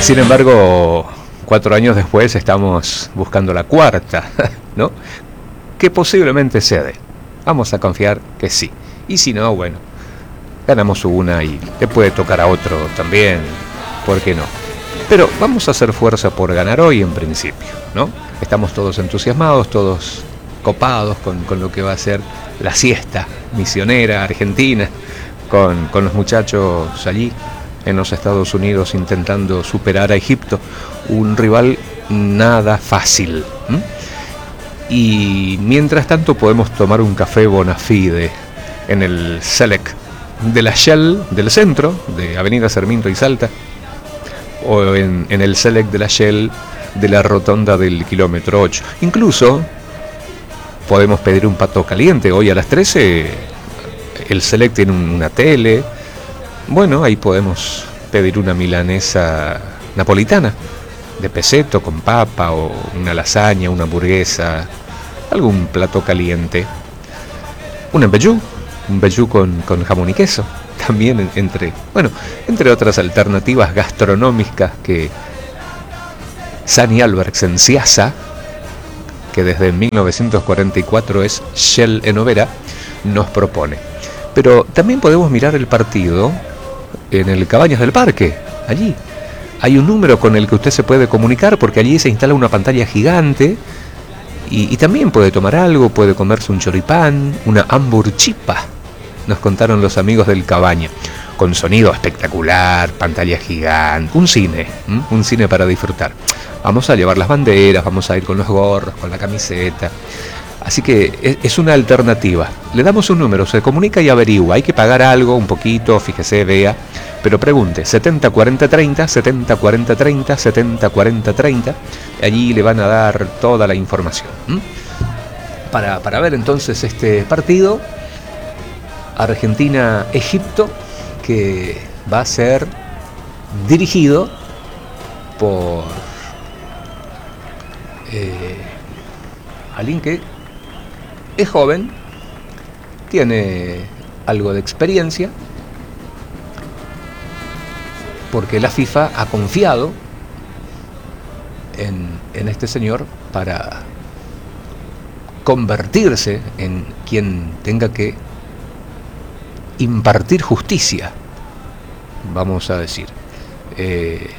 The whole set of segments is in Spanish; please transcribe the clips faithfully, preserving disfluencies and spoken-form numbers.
sin embargo, cuatro años después estamos buscando la cuarta, ¿no? Que posiblemente se dé. Vamos a confiar que sí. Y si no, bueno, ganamos una y le puede tocar a otro también, ¿por qué no? Pero vamos a hacer fuerza por ganar hoy en principio, ¿no? Estamos todos entusiasmados, todos copados con, con lo que va a ser la siesta misionera argentina, con, con los muchachos allí en los Estados Unidos intentando superar a Egipto, un rival nada fácil. ¿m? Y mientras tanto podemos tomar un café bona fide en el Select de la Shell del centro, de Avenida Sarmiento y Salta, o en, en el Select de la Shell de la rotonda del kilómetro ocho. Incluso podemos pedir un pato caliente. Hoy a las trece el Select tiene una tele. Bueno, ahí podemos pedir una milanesa napolitana de peseto con papa, o una lasaña, una hamburguesa, algún plato caliente. Un embellú, un embellú con, con jamón y queso. También entre, bueno, entre otras alternativas gastronómicas que Sani Albertsen Ciasa, que desde mil novecientos cuarenta y cuatro es Shell Enovera, nos propone. Pero también podemos mirar el partido en el Cabañas del Parque. Allí hay un número con el que usted se puede comunicar, porque allí se instala una pantalla gigante y, y también puede tomar algo, puede comerse un choripán, una hamburchipa, nos contaron los amigos del Cabaña, con sonido espectacular, pantalla gigante, un cine, ¿m? un cine para disfrutar. Vamos a llevar las banderas, vamos a ir con los gorros, con la camiseta. Así que es, es una alternativa. Le damos un número, se comunica y averigua. Hay que pagar algo, un poquito, fíjese, vea. Pero pregunte, setenta cuarenta treinta, setenta cuarenta treinta, setenta cuarenta treinta. Allí le van a dar toda la información. ¿Mm? Para, para ver entonces este partido, Argentina-Egipto, que va a ser dirigido por eh, alguien que es joven, tiene algo de experiencia, porque la FIFA ha confiado en, en este señor para convertirse en quien tenga que impartir justicia, vamos a decir. Eh,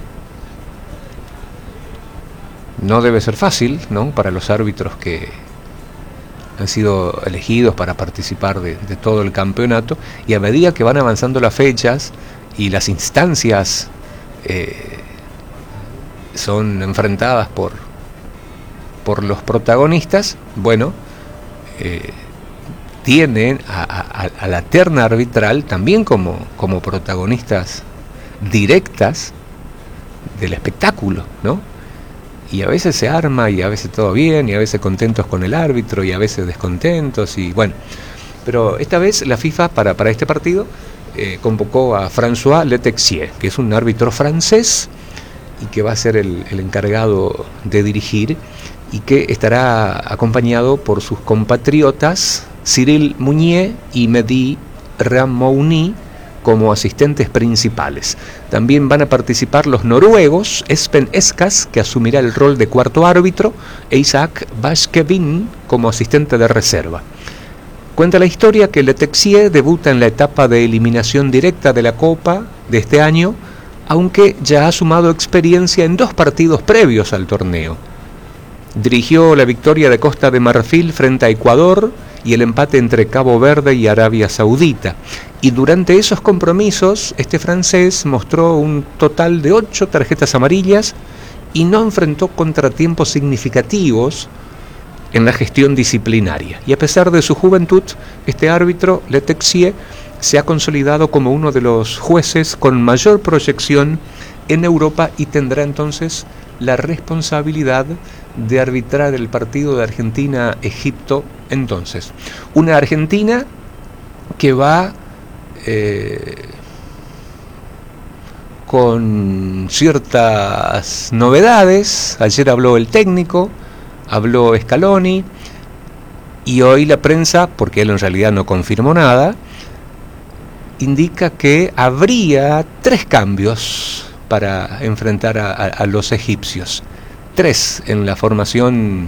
no debe ser fácil, ¿no?, para los árbitros que han sido elegidos para participar de, de todo el campeonato, y a medida que van avanzando las fechas y las instancias eh, son enfrentadas por, por los protagonistas, bueno, eh, tienen a, a, a la terna arbitral también como, como protagonistas directas del espectáculo, ¿no? Y a veces se arma, y a veces todo bien, y a veces contentos con el árbitro, y a veces descontentos, y bueno. Pero esta vez la FIFA, para, para este partido, eh, convocó a François Letexier, que es un árbitro francés, y que va a ser el, el encargado de dirigir, y que estará acompañado por sus compatriotas Cyril Mounier y Mehdi Ramouni como asistentes principales. También van a participar los noruegos Espen Eskas, que asumirá el rol de cuarto árbitro, e Isaac Bashkevin como asistente de reserva. Cuenta la historia que Letexier debuta en la etapa de eliminación directa de la Copa de este año, aunque ya ha sumado experiencia en dos partidos previos al torneo. Dirigió la victoria de Costa de Marfil frente a Ecuador y el empate entre Cabo Verde y Arabia Saudita. Y durante esos compromisos, este francés mostró un total de ocho tarjetas amarillas y no enfrentó contratiempos significativos en la gestión disciplinaria. Y a pesar de su juventud, este árbitro, Letexier, se ha consolidado como uno de los jueces con mayor proyección en Europa, y tendrá entonces la responsabilidad de arbitrar el partido de Argentina-Egipto. Entonces, una Argentina que va eh, con ciertas novedades. Ayer habló el técnico, habló Scaloni, y hoy la prensa, porque él en realidad no confirmó nada, indica que habría tres cambios para enfrentar a, a, a los egipcios. Tres en la formación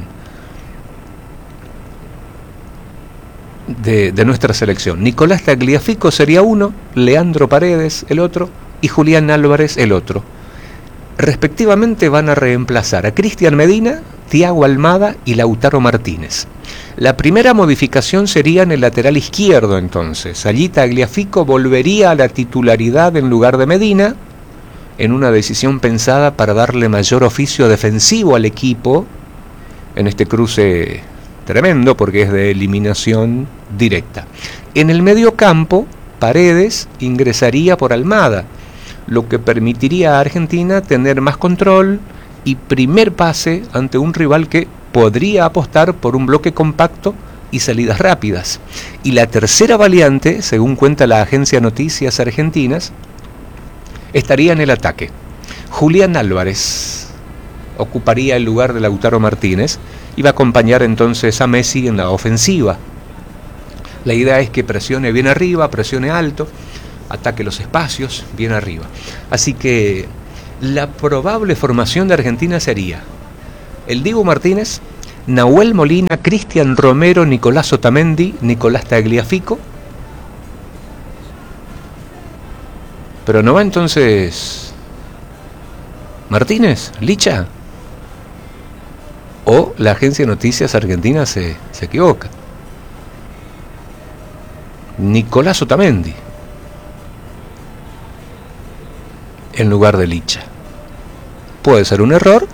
de, de nuestra selección. Nicolás Tagliafico sería uno, Leandro Paredes el otro y Julián Álvarez el otro. Respectivamente van a reemplazar a Cristian Medina, Thiago Almada y Lautaro Martínez. La primera modificación sería en el lateral izquierdo entonces. Allí Tagliafico volvería a la titularidad en lugar de Medina, en una decisión pensada para darle mayor oficio defensivo al equipo en este cruce tremendo porque es de eliminación directa. En el medio campo, Paredes ingresaría por Almada, lo que permitiría a Argentina tener más control y primer pase ante un rival que podría apostar por un bloque compacto y salidas rápidas. Y la tercera variante, según cuenta la agencia Noticias Argentinas, estaría en el ataque. Julián Álvarez ocuparía el lugar de Lautaro Martínez y va a acompañar entonces a Messi en la ofensiva. La idea es que presione bien arriba, presione alto, ataque los espacios bien arriba. Así que la probable formación de Argentina sería el Dibu Martínez, Nahuel Molina, Cristian Romero, Nicolás Otamendi, Nicolás Tagliafico. Pero no va entonces Martínez, Licha. O la agencia de Noticias Argentina se, se equivoca. Nicolás Otamendi en lugar de Licha. Puede ser un error,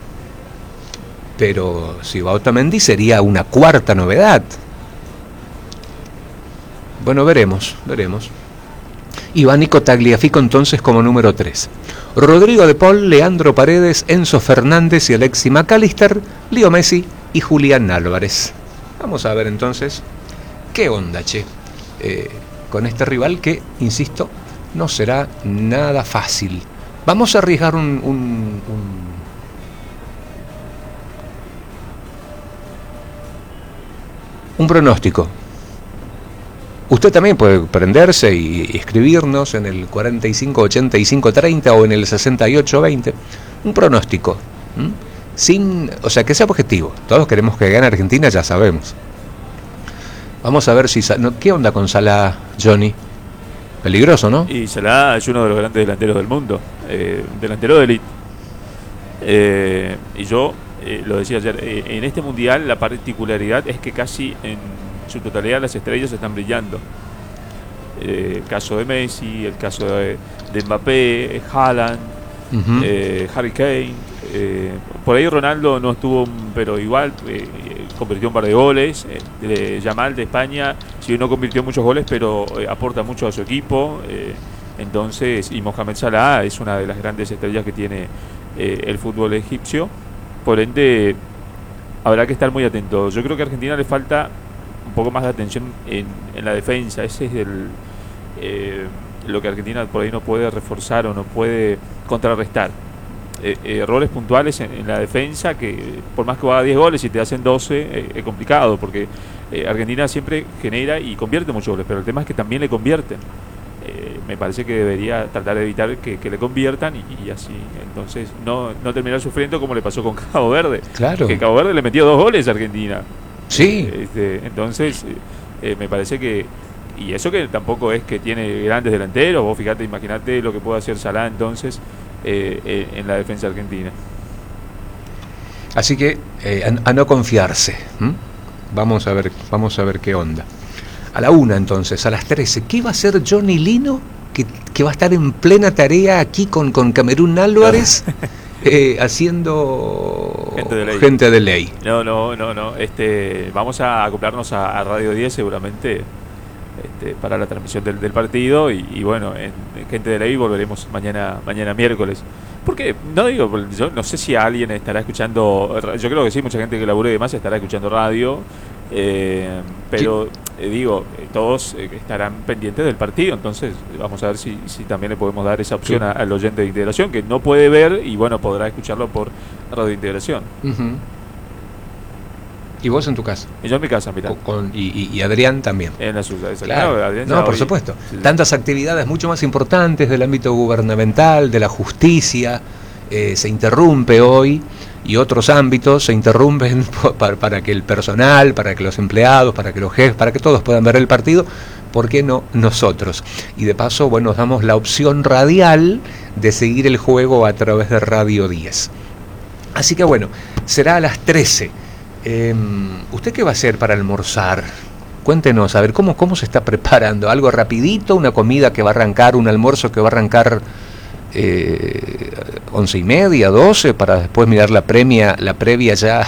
pero si va Otamendi sería una cuarta novedad. Bueno, veremos, veremos. Y va Nico Tagliafico entonces como número tres. Rodrigo de Paul, Leandro Paredes, Enzo Fernández y Alexis McAllister, Leo Messi y Julián Álvarez. Vamos a ver entonces qué onda, che, eh, con este rival que, insisto, no será nada fácil. Vamos a arriesgar un, un, un un pronóstico. Usted también puede prenderse y escribirnos en el cuarenta y cinco ochenta y cinco treinta o en el sesenta y ocho veinte. Un pronóstico, ¿m? Sin, o sea, que sea objetivo. Todos queremos que gane Argentina, ya sabemos. Vamos a ver si... No, ¿qué onda con Salah, Johnny? Peligroso, ¿no? Y Salah es uno de los grandes delanteros del mundo, eh, delantero de élite. Eh, y yo eh, lo decía ayer, eh, en este mundial la particularidad es que casi en su totalidad las estrellas están brillando. Eh, el caso de Messi, el caso de, de Mbappé, Haaland, uh-huh. eh, Harry Kane. Eh, por ahí Ronaldo no estuvo, pero igual eh, convirtió un par de goles. Eh, de Yamal de España, si bien no convirtió muchos goles, pero eh, aporta mucho a su equipo. Eh, entonces, y Mohamed Salah es una de las grandes estrellas que tiene eh, el fútbol egipcio. Por ende, habrá que estar muy atento. Yo creo que a Argentina le falta un poco más de atención en, en la defensa. Ese es el, eh, lo que Argentina por ahí no puede reforzar o no puede contrarrestar. Eh, eh, errores puntuales en, en la defensa que por más que haga diez goles y te hacen doce eh, es complicado porque eh, Argentina siempre genera y convierte muchos goles, pero el tema es que también le convierten. Eh, me parece que debería tratar de evitar que, que le conviertan y, y así entonces no, no terminar sufriendo como le pasó con Cabo Verde. Claro. Que Cabo Verde le metió dos goles a Argentina. Sí. Eh, este, entonces eh, eh, me parece que, y eso que tampoco es que tiene grandes delanteros. Vos fíjate, imaginate lo que puede hacer Salah entonces eh, eh, en la defensa argentina. Así que eh, a, a no confiarse. ¿Mm? Vamos a ver, vamos a ver qué onda. A la una entonces, a las trece, ¿qué va a hacer Johnny Lino? Que, que va a estar en plena tarea aquí con, con Camerún Álvarez, eh, haciendo gente de ley. Gente de ley. No, no, no, no. Este, vamos a acoplarnos a, a Radio diez seguramente este, para la transmisión del, del partido y, y bueno, en, en Gente de Ley volveremos mañana, mañana miércoles. Porque, no digo, yo no sé si alguien estará escuchando, yo creo que sí, mucha gente que labure y demás estará escuchando radio. Eh, pero eh, digo, eh, todos eh, estarán pendientes del partido, entonces vamos a ver si, si también le podemos dar esa opción a, al oyente de Integración que no puede ver y bueno, podrá escucharlo por Radio Integración. Uh-huh. ¿Y vos en tu casa? Y yo en mi casa, mirá. Con, con, y, y, y Adrián también. En la suya, esa. Claro. Claro, Adrián no, por hoy, supuesto. sí, sí. Tantas actividades mucho más importantes del ámbito gubernamental, de la justicia, eh, se interrumpe hoy, y otros ámbitos se interrumpen para, para que el personal, para que los empleados, para que los jefes, para que todos puedan ver el partido. ¿Por qué no nosotros? Y de paso, bueno, nos damos la opción radial de seguir el juego a través de Radio diez. Así que bueno, será a las trece. Eh, ¿Usted qué va a hacer para almorzar? Cuéntenos, a ver, ¿cómo, cómo se está preparando? ¿Algo rapidito? ¿Una comida que va a arrancar, un almuerzo que va a arrancar eh, once y media, doce, para después mirar la premia, la previa ya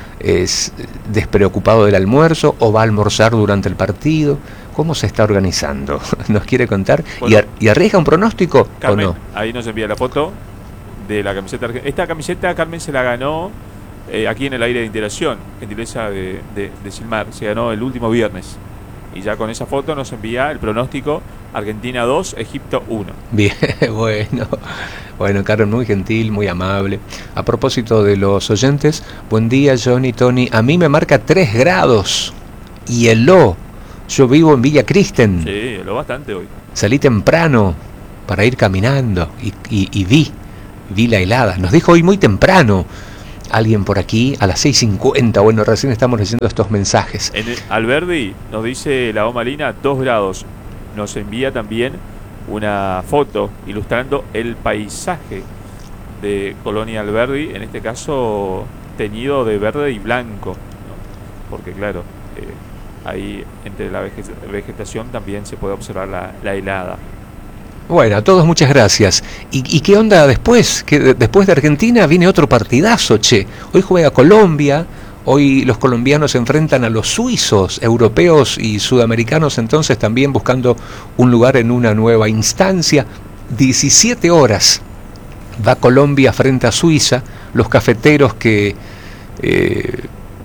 es despreocupado del almuerzo, o va a almorzar durante el partido? ¿Cómo se está organizando? ¿Nos quiere contar? Bueno, ¿Y, ar ¿Y arriesga un pronóstico Carmen, o no? Ahí nos envía la foto de la camiseta. Esta camiseta, Carmen, se la ganó eh, aquí en el aire de interacción, gentileza de, de, de Silmar. Se ganó el último viernes. Y ya con esa foto nos envía el pronóstico: Argentina dos, Egipto uno. Bien, bueno. Bueno, Carmen, muy gentil, muy amable. A propósito de los oyentes, buen día, Johnny, Tony. A mí me marca tres grados. Y heló. Yo vivo en Villa Kristen. Sí, heló bastante hoy. Salí temprano para ir caminando y, y, y vi, vi la helada. Nos dijo hoy muy temprano alguien por aquí, a las seis cincuenta. Bueno, recién estamos leyendo estos mensajes. En el, Alberdi nos dice la Omalina, dos grados. Nos envía también una foto ilustrando el paisaje de Colonia Alberdi, en este caso teñido de verde y blanco, ¿no? Porque claro, eh, ahí entre la vegetación también se puede observar la, la helada. Bueno, a todos muchas gracias. ¿Y, y qué onda después? Que de, después de Argentina viene otro partidazo, che. Hoy juega Colombia, hoy los colombianos se enfrentan a los suizos, europeos y sudamericanos, entonces también buscando un lugar en una nueva instancia. diecisiete horas va Colombia frente a Suiza, los cafeteros que eh,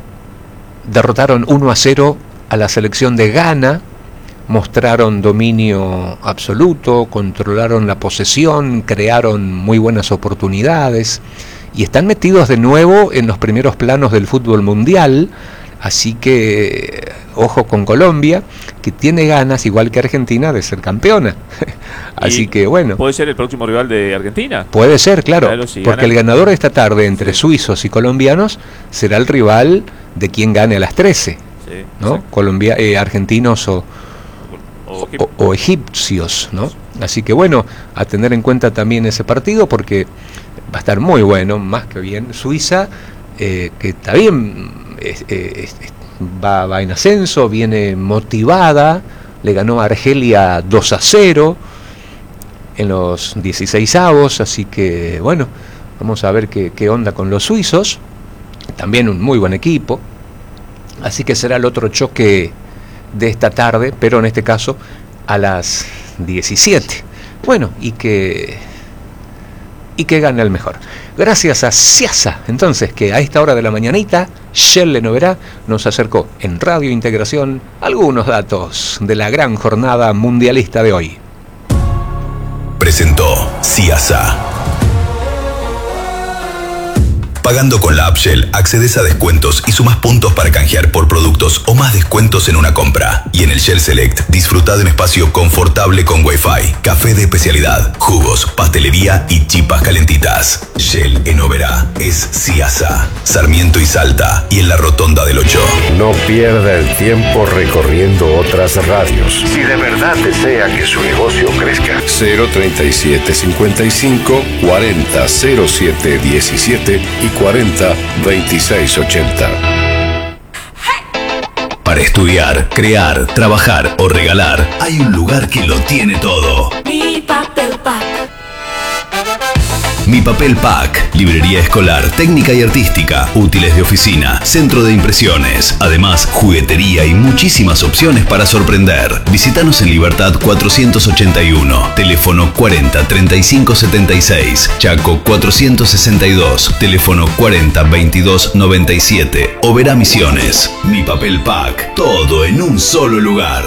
derrotaron uno a cero a la selección de Ghana, mostraron dominio absoluto, controlaron la posesión, crearon muy buenas oportunidades y están metidos de nuevo en los primeros planos del fútbol mundial. Así que ojo con Colombia, que tiene ganas, igual que Argentina, de ser campeona. Así que bueno. ¿Puede ser el próximo rival de Argentina? Puede ser, claro, claro si porque gana el ganador de esta tarde entre sí. suizos y colombianos será el rival de quien gane a las trece, sí, ¿no? Colombia, eh, argentinos o, o, o, o egipcios, ¿no? Así que bueno, a tener en cuenta también ese partido porque va a estar muy bueno, más que bien. Suiza, eh, que está bien... Es, es, es, va, va en ascenso, viene motivada, le ganó a Argelia dos a cero en los dieciseisavos, así que bueno, vamos a ver qué, qué onda con los suizos, también un muy buen equipo, así que será el otro choque de esta tarde, pero en este caso a las diecisiete. Bueno, y que... y que gane el mejor. Gracias a Ciasa, entonces, que a esta hora de la mañanita, Shell Lenoverá nos acercó en Radio Integración algunos datos de la gran jornada mundialista de hoy. Presentó Ciasa. Pagando con la app Shell, accedes a descuentos y sumas puntos para canjear por productos o más descuentos en una compra. Y en el Shell Select, disfruta de un espacio confortable con Wi-Fi, café de especialidad, jugos, pastelería y chipas calentitas. Shell en Oberá es Ciasa, Sarmiento y Salta, y en la Rotonda del Ocho. No pierda el tiempo recorriendo otras radios. Si de verdad desea que su negocio crezca. cero treinta y siete cincuenta y cinco cuarenta cero siete diecisiete y cuarenta veintiséis ochenta. Para estudiar, crear, trabajar o regalar, hay un lugar que lo tiene todo. Mi Papel Pack. Mi Papel Pack, librería escolar, técnica y artística, útiles de oficina, centro de impresiones, además juguetería y muchísimas opciones para sorprender. Visítanos en Libertad cuatrocientos ochenta y uno, teléfono cuarenta treinta y cinco setenta y seis, Chaco cuatrocientos sesenta y dos, teléfono cuarenta veintidós noventa y siete, Oberá Misiones. Mi Papel Pack, todo en un solo lugar.